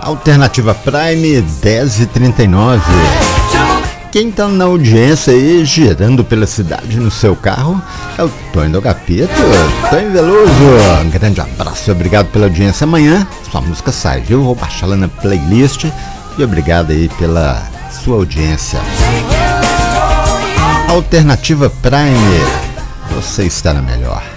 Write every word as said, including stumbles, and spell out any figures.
Alternativa Prime, dez e trinta e nove. Quem tá na audiência aí, girando pela cidade no seu carro, é o Tonho do Agapito, Tonho Veloso. Um grande abraço e obrigado pela audiência. Amanhã sua música sai, viu? Vou baixar lá na playlist. E obrigado aí pela sua audiência. Alternativa Prime, você está na melhor.